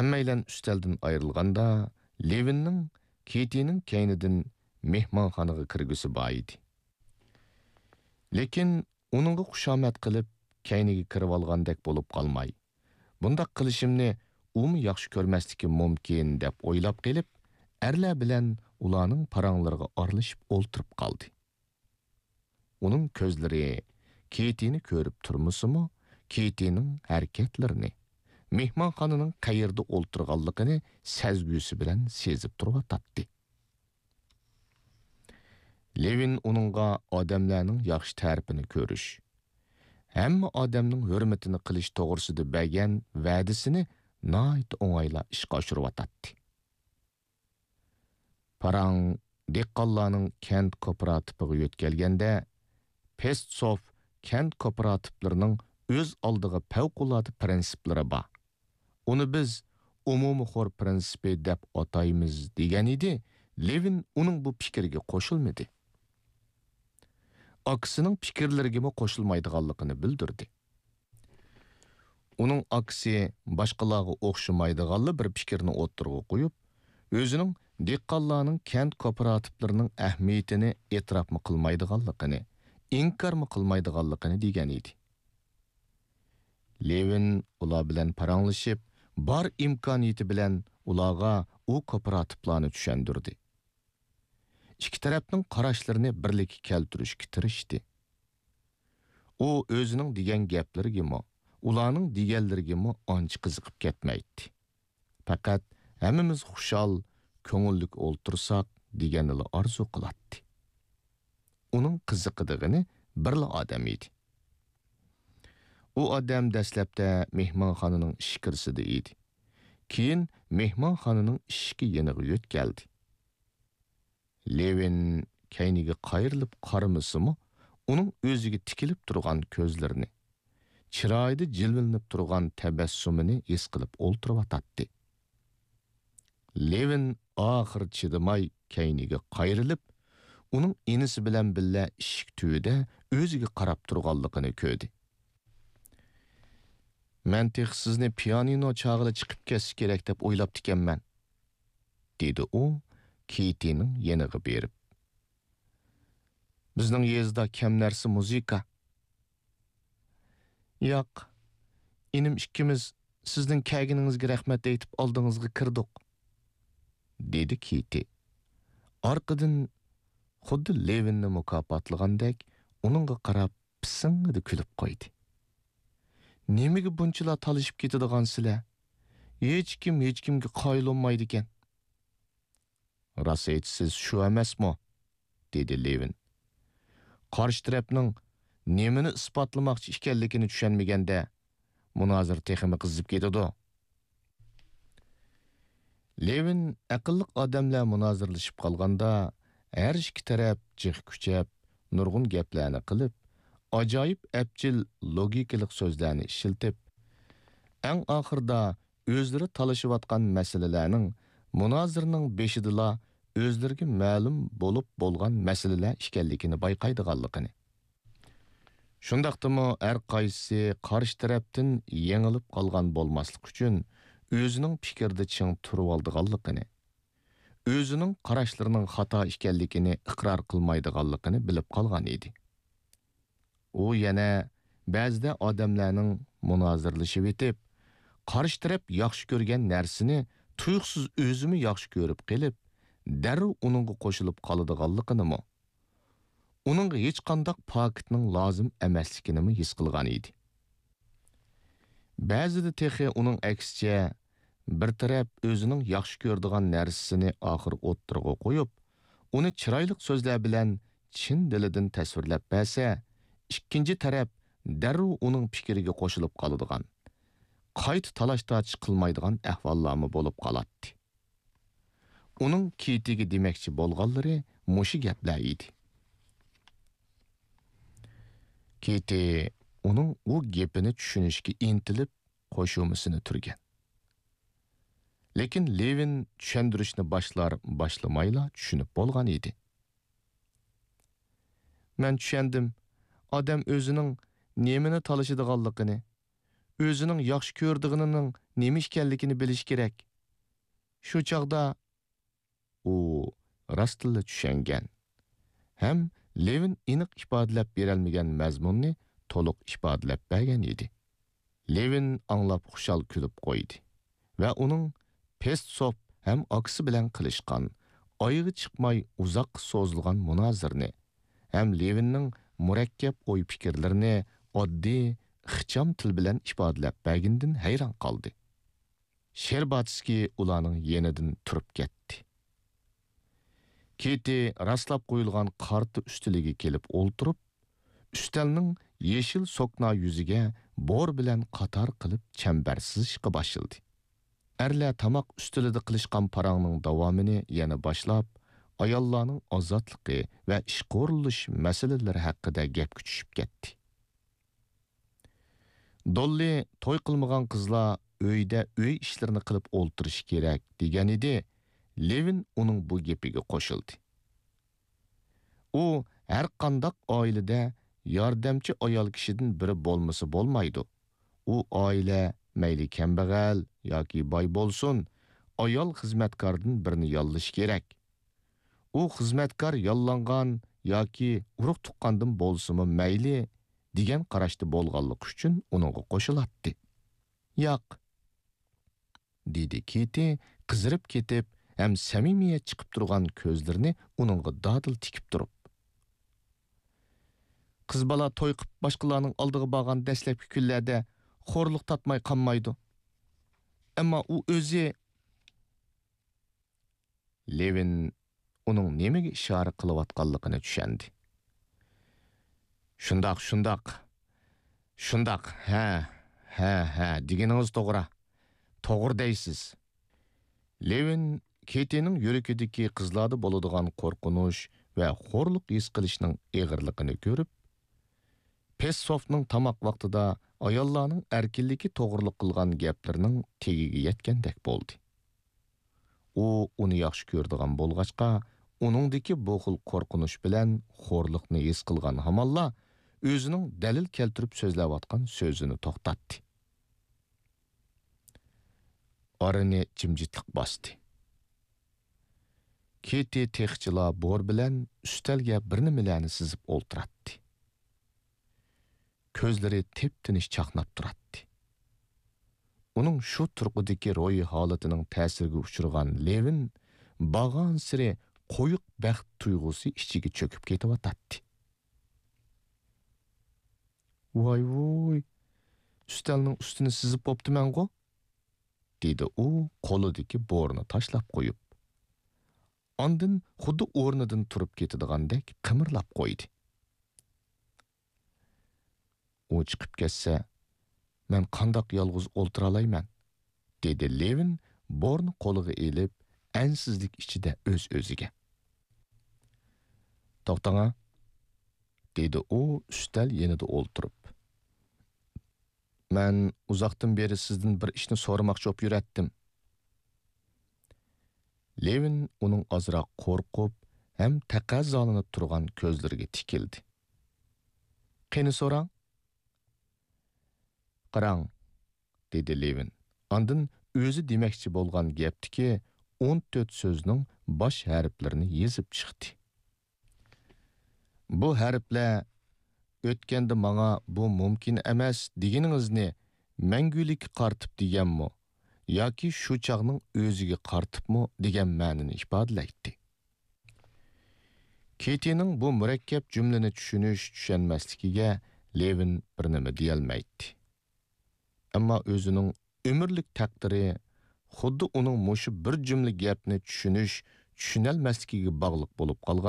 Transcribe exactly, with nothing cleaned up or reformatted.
Hammaylan üstelden ayrılganda, Levinning Ketining keynidan mehmonxonaga kirgisi bor edi. Lekin uningga xushomat qilib, keyniga kirib olgandek bo'lib qolmay, bundaq qilishimni umi yaxshi ko'rmasligi mumkin deb o'ylab kelib, erlar bilan ularning paranglariga aralashib o'ltirib qoldi. Uning ko'zlari Ketini ko'rib turmusimi, Ketining harakatlarini, mehmonxonaning qayerda o'ltirganligini sezgusi bilan sezib turib. Levin uningga odamlarning yaxshi tarafini ko'rish, hamma odamning hurmatini qilish to'g'risida bergan va'dasini nihoyat o'ng'ayla ishga oshirib. Parang dehqonlarning kent kooperativiga yetkazganda, Pestsov kent kooperativlarining o'z oldiga favqulodda prinsiplari bor. Uni biz umumiy xor prinsipi deb ataymiz degan edi. Levin uning bu fikriga qo'shilmadi. Aksining fikrlariga qo'shilmaydiganligini bildirdi. Uning aksi boshqalarga o'xshamaydiganli bir fikrni o'ttirib qo'yib, o'zining dehqonlarning kent kooperativlarining ahamiyatini e'tirof qilmaydiganligini, inkor qilmaydiganligini degan edi. Levin ular bilan paranglashib, bar imkoniyati bilan ularga u kooperativlarni tushundirdi. İki tarafning qarashlarini birlikka keltirishga tirishdi. U o'zining degan gaplariga, ularning deganlariga ancha qiziqib ketmaydi. Faqat hammamiz xushal, ko'ngillik o'ltirsak deganini orzu qiladi. Uning qiziqdigini birla odam edi. U odam dastlabda mehmonxonaning ishkirsida edi. Keyin mehmonxonaning ishki yeniga yetkeldi. Levin keyniga qayrilib qaramasimi, uning o'ziga tikilib turgan ko'zlarini, chiroyida jilvillanib turgan tabassumini his qilib o'ltirib. Levin oxir chidamay keyniga qayrilib, uning inisi bilan billa ishik tüyida o'ziga qarab turganligini ko'rdi. "Men tex sizni pianino chog'ida chiqib ketish kerak deb o'ylab ekanman", dedi u Ketining yeniga berib. "Bizning yezda kam narsa muzika." "Yo'q, inim ikkimiz sizning kelganingizga rahmat aytib oldingizga kirdik", dedi Keti. Orqadan xuddi Levinni mukofotlagandek uningga qarab pisingida kulib qo'ydi. "Nimaga bunchalar talishib ketadigansizlar? Hech kim hech kimga qoyilolmaydi ekan." "Rost aytsiz, shu emasmi?" dedi Levin. Qarshi tarafning nimani isbotlamoqchi ekanligini tushunmaganda, munozir texmi qizib ketadi. Levin aqlli odamlar munozirlashib qolganda, har ikki taraf jiq kuchab, nurg'un gaplarni qilib, ajoyib apchil logikalik so'zlarni ishiltib, eng oxirda o'zlari talashayotgan masalalarning munozirning beshidila o'zlariga ma'lum bo'lib bo'lgan masalalar ekanligini bayqaydiganligini. Shundaqdimi har qaysi qarshi tarafdan yengilib qolgan bo'lmaslik uchun o'zining fikrida ching turib oldiganligini, o'zining qarashlarining xato ekanligini iqror qilmaydiganligini bilib qolgan edi. U yana ba'zida odamlarning munozirlashib etib, qarshi taraf yaxshi ko'rgan narsani tuyuqsiz o'zimi yaxshi ko'rib qilib, darrov uningga qo'shilib qoladiganligini, uningga hech qanday paketning lozim emasligini his qilgan edi. Ba'zida texi uning aksicha bir taraf o'zining yaxshi ko'radigan narsasini oxir o'ttirg'a qo'yib, uni chiroyli so'zlar bilan chin dilidan tasvirlab bersa, ikkinchi taraf darrov uning fikriga qo'shilib qoladigan, qayta talash-tortish qilmaydigan ahvollarmi bo'lib qoladi. Uning Ketiga demakchi bo'lganlari mushi gaplar edi. Keti uning u gapini tushunishga intilib qo'shumisini turgan. Lekin Levin tushuntirishni boshlar boshlamayla tushunib bo'lgan edi. "Men tushundim. Odam o'zining nemini talashadiganligini, o'zining yaxshi ko'rdig'ining nima ekanligini bilish kerak. Shu chaqda u rostilla tushungan. Ham Levin aniq ifodalab berolmagan mazmunni to'liq ifodalab bergan edi. Levin anglab xushal kulib qo'ydi va uning Pestsov ham aksi bilan qilishgan, oyig'i chiqmay uzoq so'zilgan munozirni, ham Levinning murakkab o'y fikrlarini oddiy, ixcham til bilan ifodalab bergandan hayron qoldi. Sherbatskiy ularning yenidan turib ketdi. Keti rastlab qo'yilgan qarta ustiliga kelib o'ltirib, ustalning yeshil sokna yuziga bor bilan qator qilib chambarsizishga boshladi. Erlar tamoq ustilida qilishgan parangning davomini yana boshlab, ayollarning ozotligi va ish qurilish masalalari haqida gapga tushib ketdi. Dolly to'y qilmagan qizlar uyda uy ishlarini qilib o'ltirish kerak degan edi. Levin uning bu gapiga qo'shildi. U har qanday oilada yordamchi ayol kishidan biri bo'lmasa bo'lmaydi. U oila mayli kambag'al yoki boy bo'lsin, ayol xizmatkordan birini yollash kerak. U xizmatkor yollangan yoki urug' tuqqandan bo'lsa-mu mayli degan qarashda bo'lganlik uchun uningga qo'shiladi. Yo'q, dedi Keti qizirib ketib, ham samimiyat chiqib turgan ko'zlarini uningga dadil tikib turib. Qiz bola to'y qilib boshqalarning oldiga borgan dastlabki kunlarda xo'rliq tatmay qolmaydi. Ammo u o'zi Levin uning nimaga ishora qilayotganligini tushundi. Shundoq, shundoq. Shundoq. Ha, ha, ha, deganingiz to'g'ri. To'g'ri deysiz. Levin Ketining yurakidagi qizlarda bo'ladigan qo'rqinish va xo'rliq his qilishning eg'irligini ko'rib, Pestsovning tamoq vaqtida ayollarning erkinligi to'g'riliq qilgan gaplarining tegiga yetgandek bo'ldi. U uni yaxshi ko'rdigan bo'lg'achqa, uningdagi bu xil qo'rqinish bilan xo'rliqni his qilgan hamonlar o'zining dalil keltirib so'zlayotgan so'zini to'xtatdi. Orani jimjitlik bosdi. Keti texchilar bor bilan ustalga bir nimalarni sizib o'ltiratdi. Ko'zlari tep-tinish chaqnab turadi. Uning shu turqidagi ro'yi holatining ta'siriga uchragan Levin bag'on siri qo'yiq baxt tuyg'usi ichiga cho'kib ketyapti. Voy voy, ustalning ustini sizib bo'ptiman-ku, dedi u qo'lidagi borni tashlab qo'yib. Ondan xuddi o'rnidan turib ketadigandek qimirlab qo'ydi. U chiqib ketsa, men qandoq yolg'iz o'ltira olayman, dedi Levin borni qo'liga elib, ansizlik ichida o'z-o'ziga. To'xtang, dedi u ustal yenida o'ltirib. Men uzoqdan beri sizdan bir ishni so'ramoqchi bo'lib yuratdim. Levin uning ozroq qo'rqib, ham taqazzolanib turgan ko'zlariga tikildi. Qani so'rang? Qarang, dedi Levin. Ondan o'zi demoqchi bo'lgan gapdiki o'n to'rt so'zning bosh harflarini yezib chiqdi. Bu harflar o'tganda menga bu mumkin emas deganingizni mangulik qartib deganmi yoki shu chaqning o'ziga qartibmi degan ma'noni ifodalaydi. Ketining bu murakkab jumlani tushunish tushunmasligiga Levin bir nima deyolmaydi. Ammo o'zining umrlik taqdiri xuddi uning mushu bir jumla gapni tushunish tushunolmasligiga bog'liq bo'lib qolgan